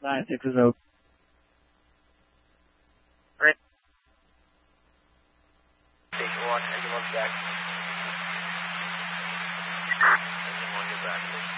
9-6 is open. Great. Station 1, engine 1's back. Engine 1, you're back.